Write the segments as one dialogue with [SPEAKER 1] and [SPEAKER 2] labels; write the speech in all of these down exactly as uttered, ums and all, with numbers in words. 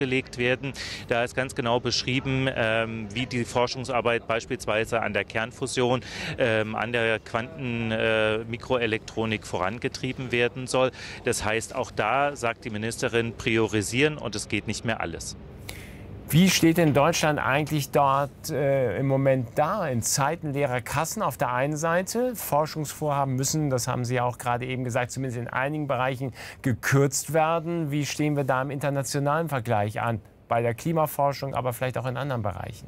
[SPEAKER 1] gelegt werden. Da ist ganz genau beschrieben, ähm, wie die Forschungsarbeit beispielsweise an der Kernfusion, ähm, an der Quantenmikroelektronik äh, vorangetrieben werden soll. Das heißt, auch da sagt die Ministerin, priorisieren und es geht nicht mehr alles.
[SPEAKER 2] Wie steht denn Deutschland eigentlich dort äh, im Moment da? In Zeiten leerer Kassen auf der einen Seite. Forschungsvorhaben müssen, das haben Sie ja auch gerade eben gesagt, zumindest in einigen Bereichen gekürzt werden. Wie stehen wir da im internationalen Vergleich an? Bei der Klimaforschung, aber vielleicht auch in anderen Bereichen.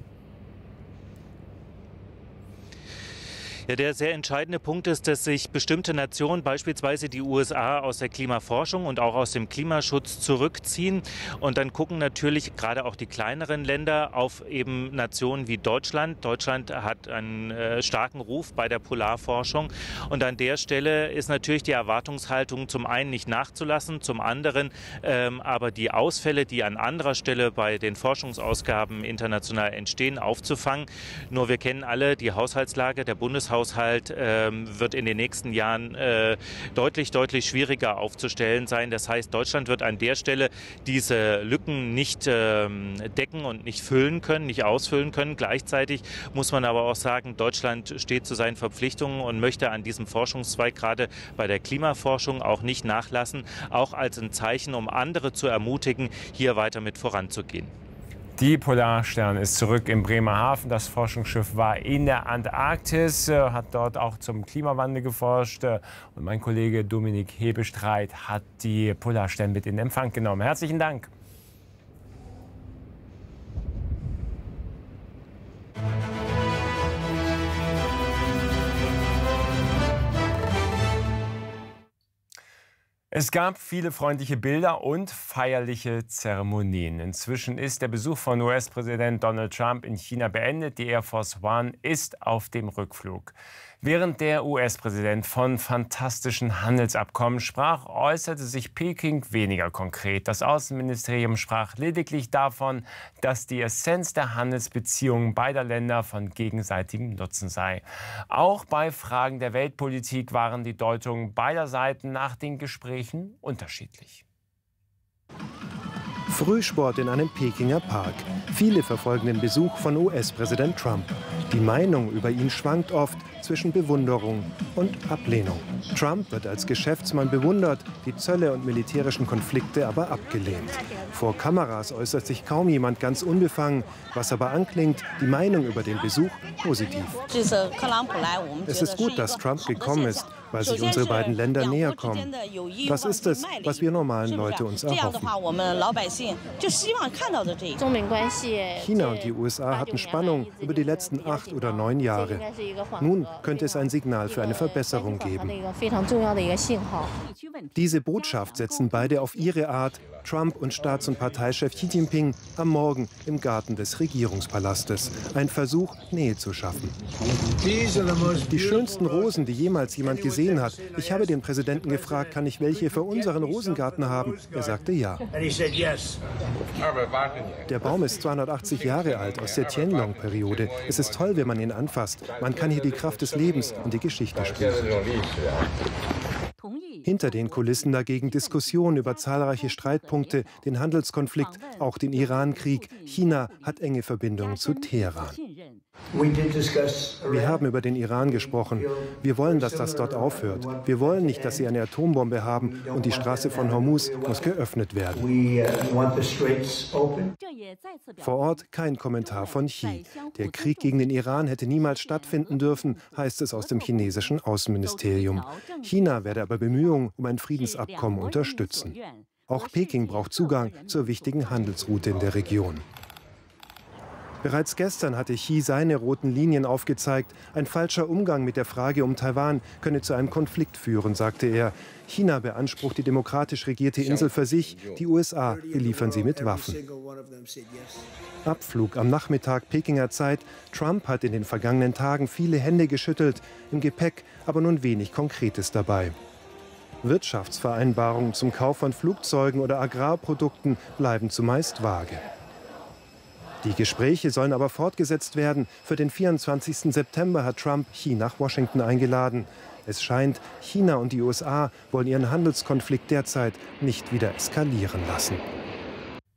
[SPEAKER 1] Ja, der sehr entscheidende Punkt ist, dass sich bestimmte Nationen, beispielsweise die U S A, aus der Klimaforschung und auch aus dem Klimaschutz zurückziehen. Und dann gucken natürlich gerade auch die kleineren Länder auf eben Nationen wie Deutschland. Deutschland hat einen äh, starken Ruf bei der Polarforschung. Und an der Stelle ist natürlich die Erwartungshaltung zum einen nicht nachzulassen, zum anderen ähm, aber die Ausfälle, die an anderer Stelle bei den Forschungsausgaben international entstehen, aufzufangen. Nur wir kennen alle die Haushaltslage. Der Bundeshaushalt Haushalt ähm, wird in den nächsten Jahren äh, deutlich, deutlich schwieriger aufzustellen sein. Das heißt, Deutschland wird an der Stelle diese Lücken nicht ähm, decken und nicht füllen können, nicht ausfüllen können. Gleichzeitig muss man aber auch sagen, Deutschland steht zu seinen Verpflichtungen und möchte an diesem Forschungszweig gerade bei der Klimaforschung auch nicht nachlassen, auch als ein Zeichen, um andere zu ermutigen, hier weiter mit voranzugehen.
[SPEAKER 2] Die Polarstern ist zurück im Bremerhaven. Das Forschungsschiff war in der Antarktis, hat dort auch zum Klimawandel geforscht. Und mein Kollege Dominik Hebestreit hat die Polarstern mit in Empfang genommen. Herzlichen Dank. Es gab viele freundliche Bilder und feierliche Zeremonien. Inzwischen ist der Besuch von U S-Präsident Donald Trump in China beendet. Die Air Force One ist auf dem Rückflug. Während der U S-Präsident von fantastischen Handelsabkommen sprach, äußerte sich Peking weniger konkret. Das Außenministerium sprach lediglich davon, dass die Essenz der Handelsbeziehungen beider Länder von gegenseitigem Nutzen sei. Auch bei Fragen der Weltpolitik waren die Deutungen beider Seiten nach den Gesprächen unterschiedlich.
[SPEAKER 3] Frühsport in einem Pekinger Park. Viele verfolgen den Besuch von U S-Präsident Trump. Die Meinung über ihn schwankt oft zwischen Bewunderung und Ablehnung. Trump wird als Geschäftsmann bewundert, die Zölle und militärischen Konflikte aber abgelehnt. Vor Kameras äußert sich kaum jemand ganz unbefangen, was aber anklingt, die Meinung über den Besuch positiv. Es ist gut, dass Trump gekommen ist, weil sich unsere beiden Länder näher kommen. Das ist es, was wir normalen Leute uns erhoffen. China und die U S A hatten Spannung über die letzten acht oder neun Jahre. Nun könnte es ein Signal für eine Verbesserung geben. Diese Botschaft setzen beide auf ihre Art, Trump und Staats- und Parteichef Xi Jinping, am Morgen im Garten des Regierungspalastes. Ein Versuch, Nähe zu schaffen. Die schönsten Rosen, die jemals jemand gesehen hat. Ich habe den Präsidenten gefragt, kann ich welche für unseren Rosengarten haben? Er sagte ja. Der Baum ist zweihundertachtzig Jahre alt, aus der Tianlong-Periode. Es ist toll, wenn man ihn anfasst. Man kann hier die Kraft des Lebens und die Geschichte spüren. Hinter den Kulissen dagegen Diskussionen über zahlreiche Streitpunkte, den Handelskonflikt, auch den Iran-Krieg. China hat enge Verbindungen zu Teheran. Wir haben über den Iran gesprochen. Wir wollen, dass das dort aufhört. Wir wollen nicht, dass sie eine Atombombe haben und die Straße von Hormuz muss geöffnet werden. Vor Ort kein Kommentar von Xi. Der Krieg gegen den Iran hätte niemals stattfinden dürfen, heißt es aus dem chinesischen Außenministerium. China werde aber Bemühungen um ein Friedensabkommen unterstützen. Auch Peking braucht Zugang zur wichtigen Handelsroute in der Region. Bereits gestern hatte Xi seine roten Linien aufgezeigt. Ein falscher Umgang mit der Frage um Taiwan könne zu einem Konflikt führen, sagte er. China beansprucht die demokratisch regierte Insel für sich. Die U S A beliefern sie mit Waffen. Abflug am Nachmittag Pekinger Zeit. Trump hat in den vergangenen Tagen viele Hände geschüttelt. Im Gepäck aber nun wenig Konkretes dabei. Wirtschaftsvereinbarungen zum Kauf von Flugzeugen oder Agrarprodukten bleiben zumeist vage. Die Gespräche sollen aber fortgesetzt werden. Für den vierundzwanzigsten September hat Trump Xi nach Washington eingeladen. Es scheint, China und die U S A wollen ihren Handelskonflikt derzeit nicht wieder eskalieren lassen.